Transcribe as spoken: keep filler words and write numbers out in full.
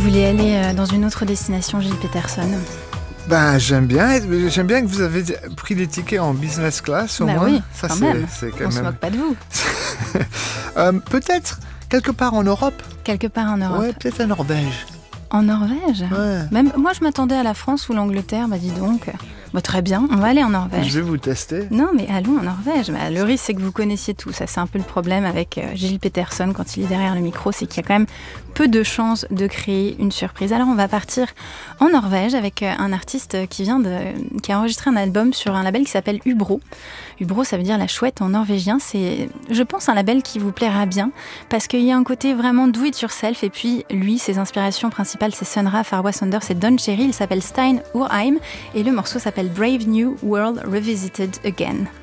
voulez aller euh, dans une autre destination, Gilles Peterson? Ben, j'aime bien, j'aime bien que vous avez pris les tickets en business class au bah moins. Oui, ça quand c'est, même. c'est quand On même... se moque pas de vous. euh, peut-être quelque part en Europe. Quelque part en Europe. Ouais, peut-être en Norvège. En Norvège? Ouais. Même moi, je m'attendais à la France ou l'Angleterre. Bah dis donc. Bah, très bien, on va aller en Norvège. Je vais vous tester. Non, mais allons en Norvège. Bah, le risque, c'est que vous connaissiez tout. Ça, c'est un peu le problème avec euh, Gilles Peterson quand il est derrière le micro, c'est qu'il y a quand même peu de chances de créer une surprise. Alors, on va partir en Norvège avec euh, un artiste qui vient de, qui a enregistré un album sur un label qui s'appelle Ubro. Ubro, ça veut dire la chouette en norvégien. C'est, je pense, un label qui vous plaira bien parce qu'il y a un côté vraiment do it yourself. Et puis, lui, ses inspirations principales, c'est Sun Ra, Farwa Sanders et Don Cherry. Il s'appelle Stein Urheim et le morceau s'appelle Brave New World Revisited Again.